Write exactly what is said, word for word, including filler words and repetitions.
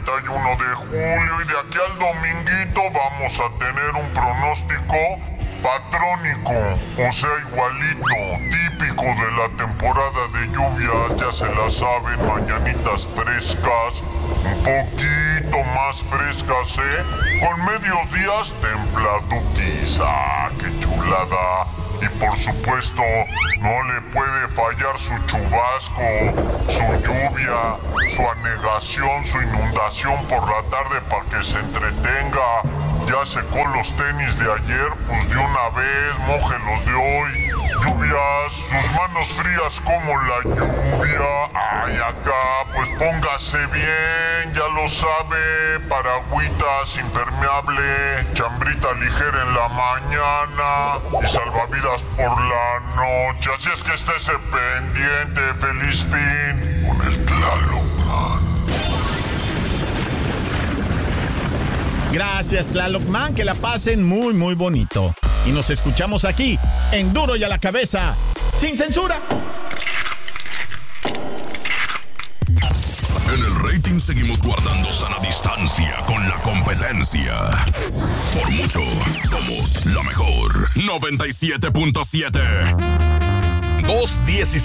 treinta y uno de julio, y de aquí al dominguito vamos a tener un pronóstico patrónico, o sea, igualito, típico de la temporada de lluvias, ya se la saben, mañanitas frescas, un poquito más frescas, ¿eh? Con medios días templaduquis, ¡ah, qué chulada! Y por supuesto, no le puede fallar su chubasco, su lluvia, su anegación, su inundación por la tarde para que se entretenga. Ya secó los tenis de ayer, pues de una vez, moje los de hoy. Lluvias, sus manos frías como la lluvia. Ay, acá, pues póngase bien, ya lo sabe. Paragüitas, impermeable, chambrita ligera en la mañana y salvavidas por la noche. Así es que estése pendiente. Feliz fin con el Tlaloc Man. Gracias, Tlaloc Man, que la pasen muy, muy bonito. Y nos escuchamos aquí, en Duro y a la Cabeza, sin censura. En el rating seguimos guardando sana distancia con la competencia. Por mucho, somos la mejor. noventa y siete punto siete. dos dieciséis